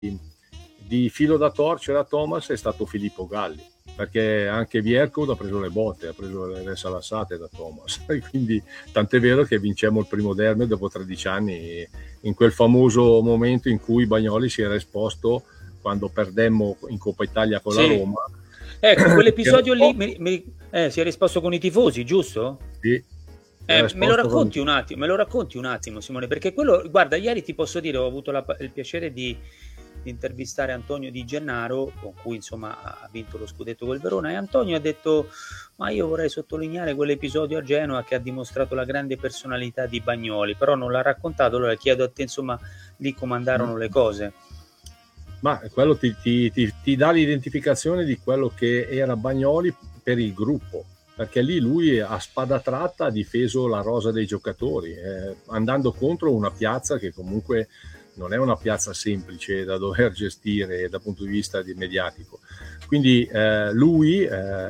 di filo da torcere a Thomas è stato Filippo Galli, perché anche Viercod ha preso le botte, ha preso le salassate da Thomas, quindi tant'è vero che vincemmo il primo derby dopo 13 anni, in quel famoso momento in cui Bagnoli si era esposto quando perdemmo in Coppa Italia con la Roma. Ecco, quell'episodio lì si era esposto con i tifosi, giusto? Sì. Me lo racconti un attimo, Simone, perché quello, guarda, ieri ti posso dire, ho avuto il piacere di intervistare Antonio Di Gennaro, con cui insomma ha vinto lo scudetto col Verona, e Antonio ha detto: ma io vorrei sottolineare quell'episodio a Genova che ha dimostrato la grande personalità di Bagnoli, però non l'ha raccontato, allora chiedo a te, insomma, lì come andarono le cose. Ma quello ti dà l'identificazione di quello che era Bagnoli per il gruppo, perché lì lui a spada tratta ha difeso la rosa dei giocatori, andando contro una piazza che comunque non è una piazza semplice da dover gestire dal punto di vista mediatico. Quindi lui,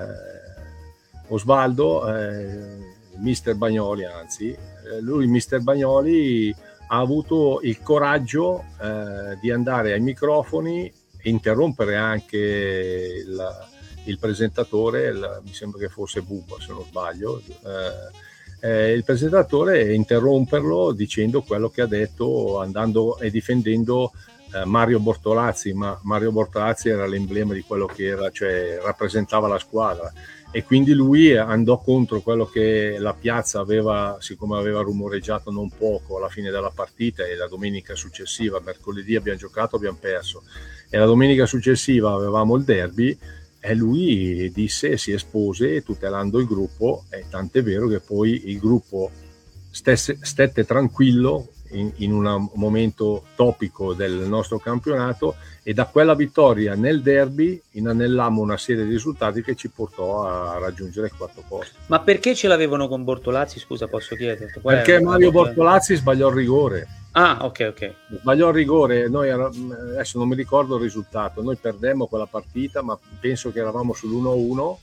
Osvaldo, mister Bagnoli, mister Bagnoli ha avuto il coraggio di andare ai microfoni e interrompere anche il presentatore, mi sembra che fosse Bubba se non sbaglio, il presentatore, interromperlo dicendo quello che ha detto, andando e difendendo Mario Bortolazzi, ma Mario Bortolazzi era l'emblema di quello che era, cioè rappresentava la squadra, e quindi lui andò contro quello che la piazza aveva, siccome aveva rumoreggiato non poco alla fine della partita, e la domenica successiva, mercoledì abbiamo giocato, abbiamo perso, e la domenica successiva avevamo il derby, e lui disse, si espose tutelando il gruppo, e tant'è vero che poi il gruppo stette tranquillo in un momento topico del nostro campionato, e da quella vittoria nel derby inanellammo una serie di risultati che ci portò a raggiungere il quarto posto. Ma perché ce l'avevano con Bortolazzi, scusa, posso chiedere? Perché Mario Bortolazzi sbagliò il rigore. Ah, ok. Sbagliò il rigore, adesso non mi ricordo il risultato, noi perdemmo quella partita, ma penso che eravamo sull'1-1,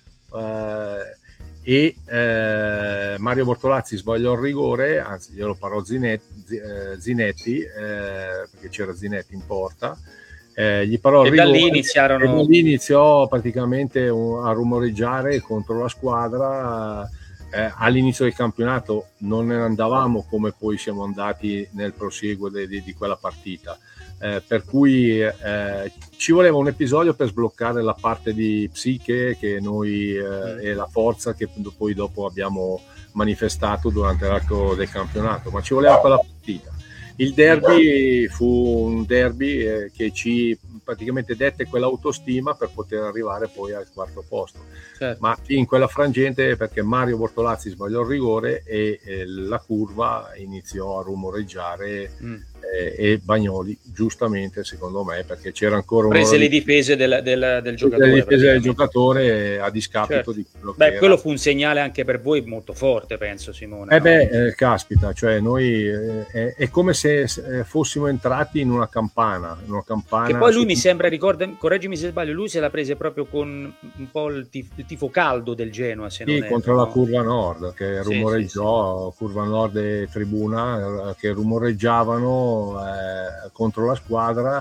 Mario Bortolazzi sbagliò il rigore, anzi glielo parò Zinetti, perché c'era Zinetti in porta, gli parò il rigore, e da lì iniziò praticamente a rumoreggiare contro la squadra. All'inizio del campionato non ne andavamo come poi siamo andati nel prosieguo di quella partita, per cui ci voleva un episodio per sbloccare la parte di psiche che noi e la forza che poi dopo abbiamo manifestato durante l'arco del campionato, ma ci voleva quella partita. Il derby fu un derby che ci praticamente dette quell'autostima per poter arrivare poi al quarto posto. Certo. Ma in quella frangente, perché Mario Bortolazzi sbagliò il rigore e la curva iniziò a rumoreggiare, e Bagnoli, giustamente secondo me, perché c'era ancora prese le difese del giocatore, le difese del giocatore a discapito, certo, di quello che era. Quello fu un segnale anche per voi molto forte, penso, Simone. Caspita, cioè noi è come se fossimo entrati in una campana, che poi lui mi sembra, correggimi se sbaglio, lui se la prese proprio con un po' il tifo caldo del Genoa, se non contro la curva nord, che rumoreggiò, sì. Curva nord e tribuna che rumoreggiavano contro la squadra,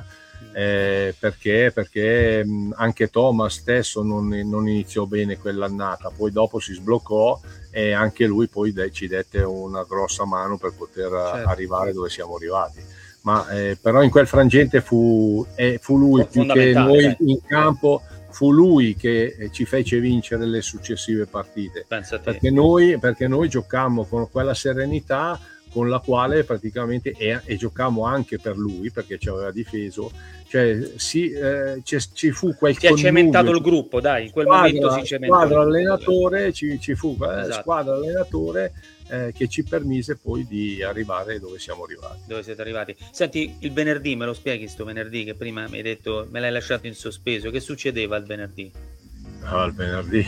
perché anche Thomas stesso non iniziò bene quell'annata, poi dopo si sbloccò e anche lui poi ci dette una grossa mano per poter arrivare dove siamo arrivati. Ma però in quel frangente fu lui più che noi in campo, fu lui che ci fece vincere le successive partite, perché noi giocammo con quella serenità con la quale praticamente e giocammo anche per lui, perché ci aveva difeso, cioè ci fu quel si è cementato il gruppo, dai, in quel momento si cementò squadra allenatore, ci fu squadra allenatore che ci permise poi di arrivare dove siamo arrivati. Dove siete arrivati? Senti, il venerdì, me lo spieghi sto venerdì, che prima mi hai detto, me l'hai lasciato in sospeso, che succedeva il venerdì? Il venerdì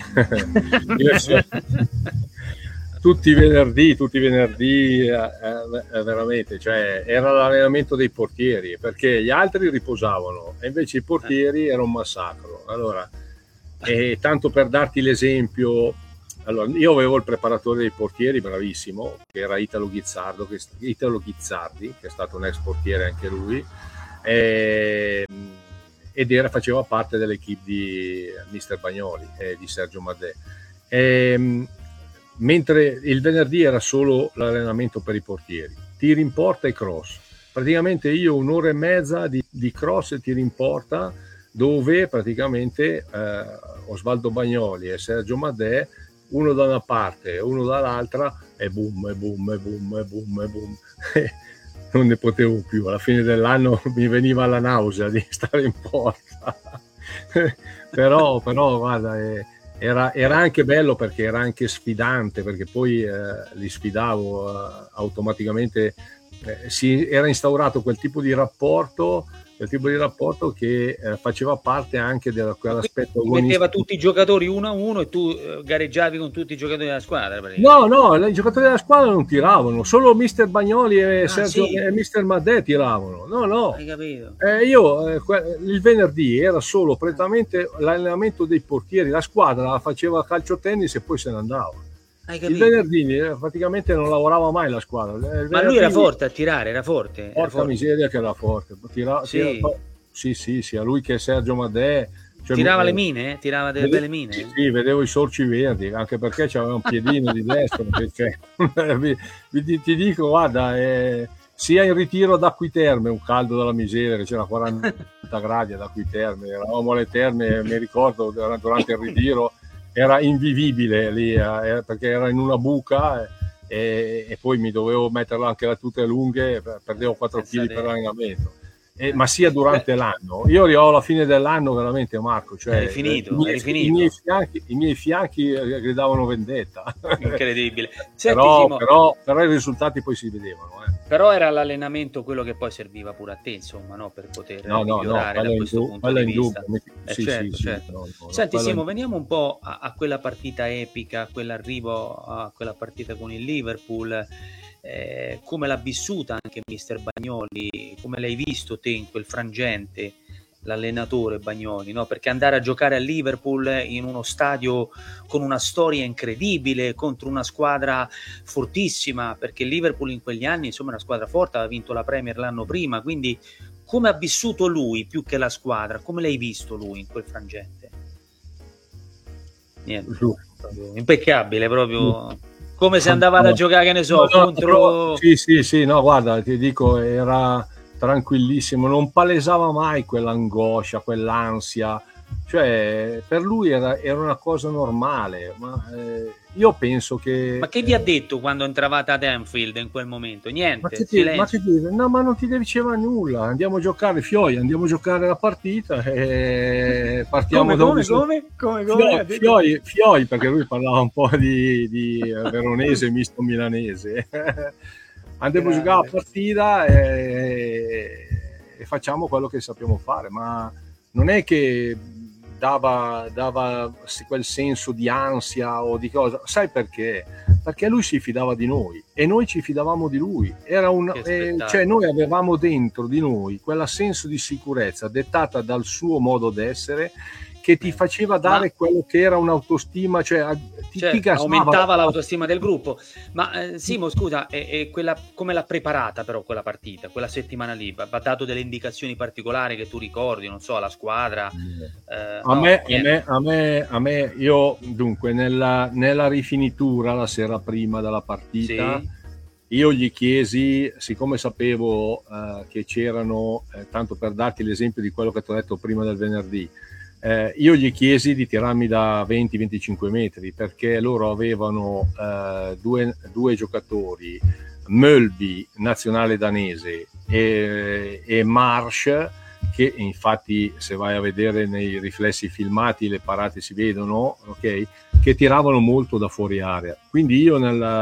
tutti i venerdì veramente, cioè era l'allenamento dei portieri, perché gli altri riposavano e invece i portieri era un massacro. Allora, e tanto per darti l'esempio, allora, io avevo il preparatore dei portieri bravissimo, che era Italo Ghizzardi, che è stato un ex portiere anche lui, ed faceva parte dell'equipe di Mister Bagnoli e di Sergio Maddè. Mentre il venerdì era solo l'allenamento per i portieri, tiri in porta e cross. Praticamente io 1 ora e mezza di cross e tiri in porta, dove praticamente Osvaldo Bagnoli e Sergio Maddè, uno da una parte e uno dall'altra, e boom, e boom, e boom, e boom, e boom. Non ne potevo più. Alla fine dell'anno mi veniva la nausea di stare in porta. però guarda, era anche bello, perché era anche sfidante, perché poi li sfidavo automaticamente. Era instaurato quel tipo di rapporto che faceva parte anche di quell'aspetto agonistico. Metteva tutti i giocatori 1-1 e tu gareggiavi con tutti i giocatori della squadra? No, i giocatori della squadra non tiravano, solo Mister Bagnoli e Sergio e Mister Maddè tiravano. No. Hai capito? Il venerdì era solo prettamente l'allenamento dei portieri, la squadra faceva calcio tennis e poi se ne andava. Il venerdì praticamente non lavorava mai la squadra. Ma lui era forte a tirare, era forte. Porca miseria che era forte. Sì, sia lui che Sergio Maddè. Tirava le mine? Tirava delle belle mine? Sì, vedevo i sorci verdi, anche perché c'aveva un piedino di destra. Perché, ti dico, guarda, sia in ritiro ad Acquiterme, un caldo della miseria, che c'era 40 gradi ad Acquiterme, eravamo alle terme, mi ricordo, durante il ritiro, era invivibile lì, perché era in una buca e poi mi dovevo metterla anche le tute lunghe, perdevo 4 kg per allenamento. Ma sia durante l'anno. Io arrivavo alla fine dell'anno veramente, Marco, cioè eri finito. I miei fianchi gridavano vendetta. Incredibile. Però i risultati poi si vedevano. Però era l'allenamento quello che poi serviva pure a te, insomma, no? Per poter migliorare da questo punto di vista. Certo. Senti, Simo, veniamo un po' a quella partita epica, a quell'arrivo a quella partita con il Liverpool. Come l'ha vissuta anche Mister Bagnoli, come l'hai visto te in quel frangente, l'allenatore Bagnoli, no? Perché andare a giocare a Liverpool in uno stadio con una storia incredibile contro una squadra fortissima, perché il Liverpool in quegli anni insomma è una squadra forte, aveva vinto la Premier l'anno prima, quindi come ha vissuto lui più che la squadra, come l'hai visto lui in quel frangente? Niente, impeccabile proprio. Come se andavate a giocare, che ne so, contro... Sì, no, guarda, ti dico, era tranquillissimo, non palesava mai quell'angoscia, quell'ansia, cioè per lui era una cosa normale, ma io penso che... Ma che vi ha detto quando entravate ad Anfield in quel momento? Niente, ma non ti diceva nulla, andiamo a giocare la partita e partiamo come? Fioi, perché lui parlava un po' di veronese misto milanese. Andiamo a giocare la partita e facciamo quello che sappiamo fare, ma non è che dava quel senso di ansia o di cosa. Sai perché? Perché lui si fidava di noi e noi ci fidavamo di lui. Cioè noi avevamo dentro di noi quella senso di sicurezza dettata dal suo modo d'essere, che ti faceva dare quello che era un'autostima, cioè ti aumentava l'autostima del gruppo. Ma Simo, scusa, come l'ha preparata però quella partita, quella settimana lì? Ha dato delle indicazioni particolari che tu ricordi, non so, alla squadra? A me, io dunque nella rifinitura la sera prima della partita, io gli chiesi, siccome sapevo che c'erano, tanto per darti l'esempio di quello che ti ho detto prima del venerdì, io gli chiesi di tirarmi da 20-25 metri, perché loro avevano due giocatori, Mölby, nazionale danese, e Marsh, che infatti se vai a vedere nei riflessi filmati le parate si vedono, ok, che tiravano molto da fuori area. Quindi io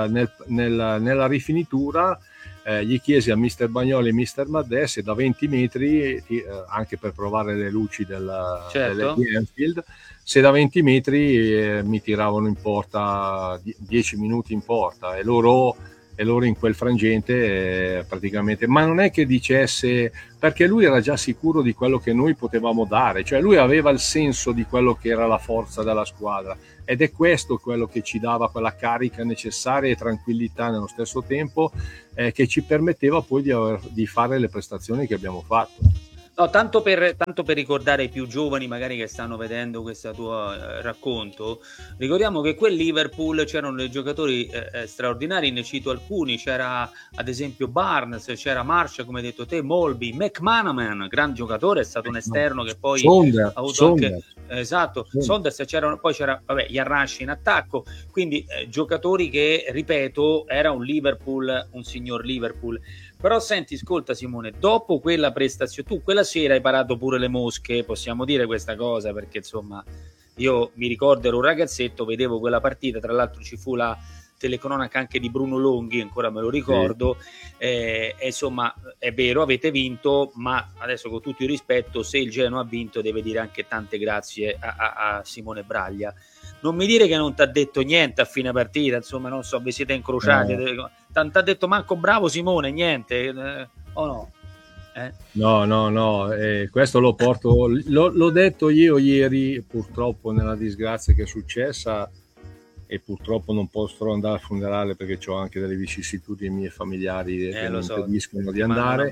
nella rifinitura gli chiesi a Mister Bagnoli e Mister Maddè se da 20 metri, anche per provare le luci di Anfield, se da 20 metri mi tiravano in porta 10 minuti in porta, e loro in quel frangente praticamente, ma non è che dicesse, perché lui era già sicuro di quello che noi potevamo dare, cioè lui aveva il senso di quello che era la forza della squadra, ed è questo quello che ci dava quella carica necessaria e tranquillità nello stesso tempo, che ci permetteva poi di fare le prestazioni che abbiamo fatto. No, tanto per ricordare ai più giovani magari che stanno vedendo questo tuo racconto, ricordiamo che quel Liverpool c'erano dei giocatori straordinari, ne cito alcuni, c'era ad esempio Barnes, c'era Marsh, come hai detto te, Molby, McManaman, gran giocatore, è stato un esterno che poi ha avuto anche... Esatto, Saunders, poi c'era Yarrash in attacco, quindi giocatori che, ripeto, era un Liverpool, un signor Liverpool. Però senti, ascolta Simone, dopo quella prestazione, tu quella sera hai parato pure le mosche, possiamo dire questa cosa, perché insomma io mi ricordo, ero un ragazzetto, vedevo quella partita, tra l'altro ci fu la telecronaca anche di Bruno Longhi, ancora me lo ricordo, insomma è vero, avete vinto, ma adesso con tutto il rispetto, se il Genoa ha vinto deve dire anche tante grazie a Simone Braglia. Non mi dire che non ti ha detto niente a fine partita, insomma, non so, vi siete incrociati, t'ha detto manco bravo Simone, niente, o no? No, questo lo porto, l'ho detto io ieri, purtroppo nella disgrazia che è successa, e purtroppo non posso andare al funerale perché ho anche delle vicissitudini mie familiari che mi impediscono di andare.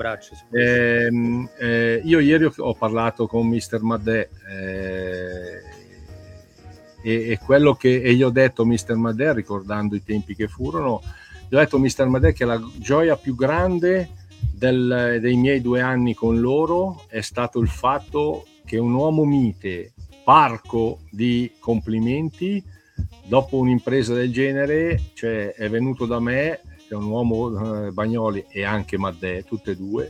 Io ieri ho parlato con Mr. Madè e quello che gli ho detto Mr. Madè, ricordando i tempi che furono, gli ho detto Mr. Madè che la gioia più grande dei miei 2 anni con loro è stato il fatto che un uomo mite, parco di complimenti, dopo un'impresa del genere, cioè è venuto da me, è un uomo, Bagnoli e anche Madè, tutte e due,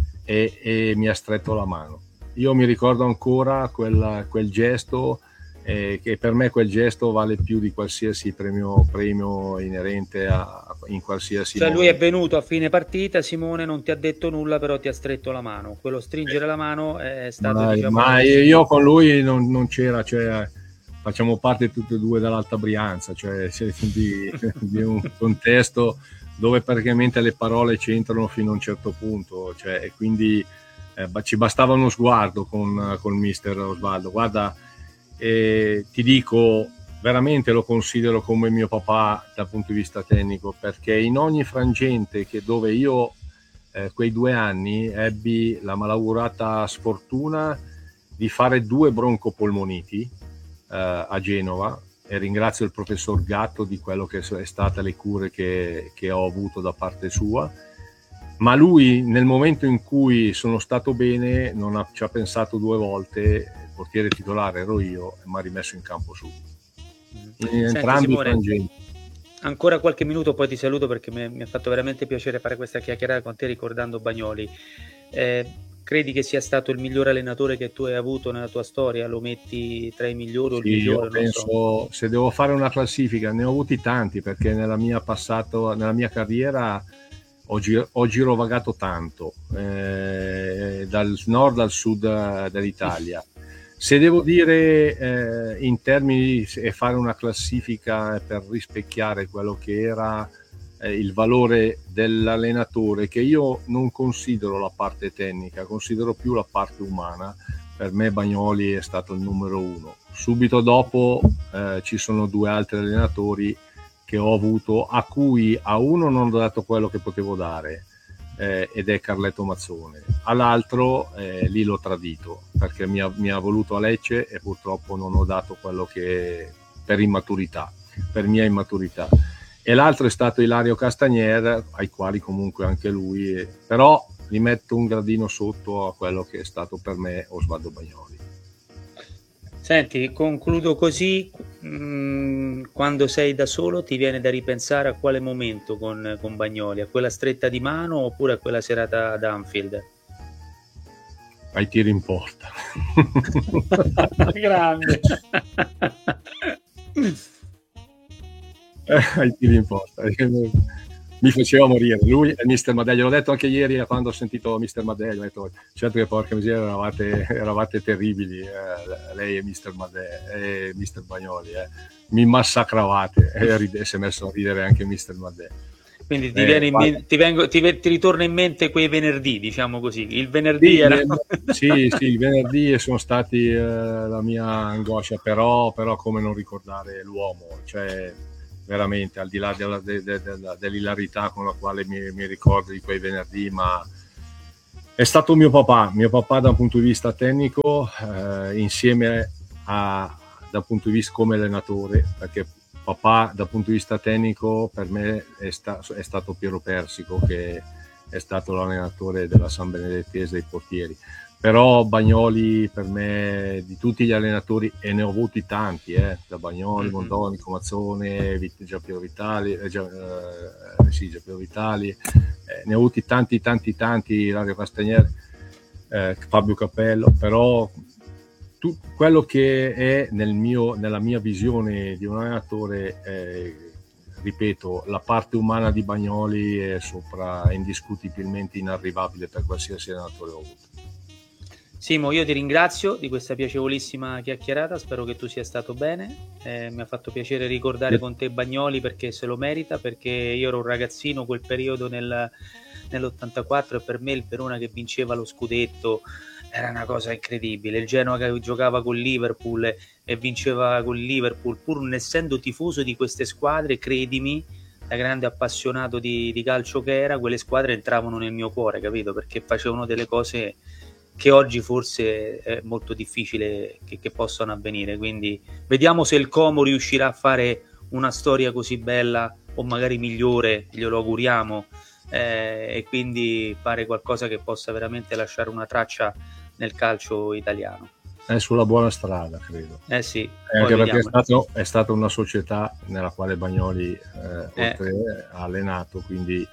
e mi ha stretto la mano. Io mi ricordo ancora quel gesto, che per me quel gesto vale più di qualsiasi premio inerente in qualsiasi cioè momento. lui è venuto a fine partita, Simone non ti ha detto nulla, però ti ha stretto la mano, quello stringere la mano è stato ma io con lui non c'era, cioè facciamo parte tutti e due dall'Alta Brianza, cioè di un contesto dove praticamente le parole c'entrano fino a un certo punto, cioè, e quindi ci bastava uno sguardo con mister Osvaldo. Guarda, ti dico, veramente lo considero come mio papà dal punto di vista tecnico, perché in ogni frangente dove io quei 2 anni ebbi la malaugurata sfortuna di fare 2 broncopolmoniti a Genova, e ringrazio il professor Gatto di quello che è state le cure che ho avuto da parte sua, ma lui nel momento in cui sono stato bene ci ha pensato 2 volte, il portiere titolare ero io e mi ha rimesso in campo subito. In entrambi i frangenti. Ancora qualche minuto poi ti saluto, perché mi ha fatto veramente piacere fare questa chiacchierata con te ricordando Bagnoli. Credi che sia stato il miglior allenatore che tu hai avuto nella tua storia? Lo metti tra i migliori o il migliore? Io penso, se devo fare una classifica, ne ho avuti tanti, perché nella mia carriera ho girovagato tanto, dal nord al sud dell'Italia. Se devo dire in termini e fare una classifica per rispecchiare quello che era il valore dell'allenatore, che io non considero la parte tecnica, considero più la parte umana, per me Bagnoli è stato il numero 1. Subito dopo ci sono 2 altri allenatori che ho avuto, a cui a uno non ho dato quello che potevo dare, ed è Carletto Mazzone, all'altro lì l'ho tradito perché mi ha voluto a Lecce e purtroppo non ho dato quello che per mia immaturità, e l'altro è stato Ilario Castagnier, ai quali comunque anche lui, però li metto un gradino sotto a quello che è stato per me Osvaldo Bagnoli. Senti, concludo così, quando sei da solo ti viene da ripensare a quale momento con Bagnoli, a quella stretta di mano oppure a quella serata ad Anfield? Ai tiri in porta. Grande. Ai tiri in porta. Mi faceva morire. Lui e Mr. Madè, gliel'ho detto anche ieri quando ho sentito Mr. Madè, gli ho detto, certo che porca miseria, eravate terribili, lei e Mr. Madè e Mr. Bagnoli, mi massacravate, e si è messo a ridere anche Mr. Madè. Quindi ti ritorna in mente quei venerdì, diciamo così, il venerdì sì, i venerdì sono stati la mia angoscia, però come non ricordare l'uomo, cioè veramente, al di là dell'ilarità con la quale mi ricordo di quei venerdì, ma È stato mio papà da un punto di vista tecnico, insieme dal punto di vista come allenatore, perché papà dal punto di vista tecnico per me è stato Piero Persico, che è stato l'allenatore della San Benedettese dei portieri. Però Bagnoli per me, di tutti gli allenatori, e ne ho avuti tanti, da Bagnoli, Mondoni, Comazzone, Giampiero Vitali, Giampiero Vitali, ne ho avuti tanti, Ilario Castagnier, Fabio Capello, però quello che è nella mia visione di un allenatore, ripeto, la parte umana di Bagnoli è indiscutibilmente inarrivabile per qualsiasi allenatore ho avuto. Simo, io ti ringrazio di questa piacevolissima chiacchierata, spero che tu sia stato bene, mi ha fatto piacere ricordare con te Bagnoli perché se lo merita, perché io ero un ragazzino quel periodo nell'84 e per me il Verona che vinceva lo scudetto era una cosa incredibile, il Genoa che giocava con Liverpool e vinceva con Liverpool, pur non essendo tifoso di queste squadre, credimi, da grande appassionato di calcio che era, quelle squadre entravano nel mio cuore, capito? Perché facevano delle cose che oggi forse è molto difficile che possano avvenire, quindi vediamo se il Como riuscirà a fare una storia così bella o magari migliore, glielo auguriamo, e quindi fare qualcosa che possa veramente lasciare una traccia nel calcio italiano. È sulla buona strada, credo. Sì, anche perché è stata una società nella quale Bagnoli ha allenato,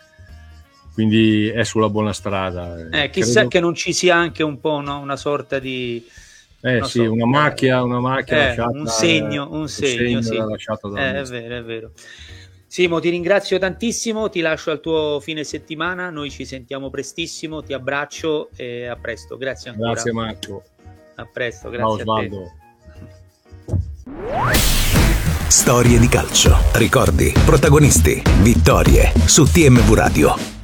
quindi è sulla buona strada. Chissà credo che non ci sia anche un po' una sorta di una macchia lasciata, un segno sì. Lasciato da è vero. Simo, ti ringrazio tantissimo, ti lascio al tuo fine settimana, noi ci sentiamo prestissimo, ti abbraccio e a presto, grazie ancora. Grazie Marco. A presto, grazie a te. Storie di calcio, ricordi, protagonisti, vittorie su TMV Radio.